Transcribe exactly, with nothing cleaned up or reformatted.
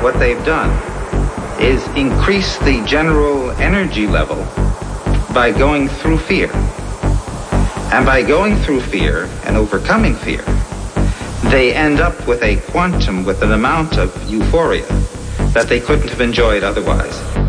what they've done is increase the general energy level by going through fear. And by going through fear and overcoming fear, they end up with a quantum, with an amount of euphoria that they couldn't have enjoyed otherwise.